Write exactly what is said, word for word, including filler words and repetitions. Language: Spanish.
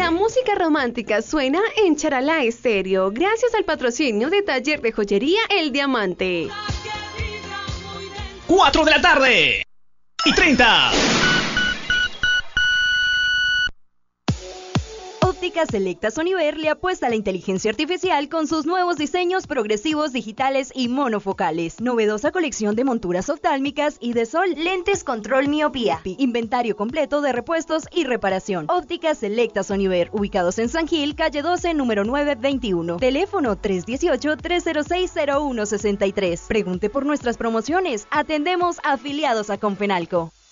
La música romántica suena en Charalá Estéreo, gracias al patrocinio de Taller de Joyería El Diamante. cuatro de la tarde y treinta. Óptica Selecta Soniver le apuesta a la inteligencia artificial con sus nuevos diseños progresivos digitales y monofocales. Novedosa colección de monturas oftálmicas y de sol. Lentes control miopía. Inventario completo de repuestos y reparación. Óptica Selecta Soniver, ubicados en San Gil, calle doce, número nueve veintiuno. Teléfono tres uno ocho, tres cero seis, cero uno seis tres. Pregunte por nuestras promociones. Atendemos afiliados a Confenalco.